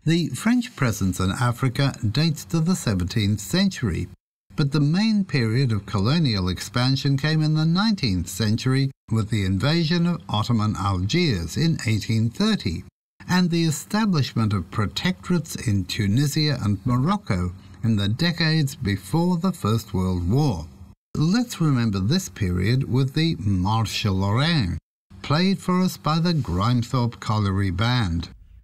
The French presence in Africa dates to the 17th century, but the main period of colonial expansion came in the 19th century with the invasion of Ottoman Algiers in 1830 and the establishment of protectorates in Tunisia and Morocco in the decades before the First World War. Let's remember this period with the Marche Lorraine, played for us by the Grimethorpe Colliery Band.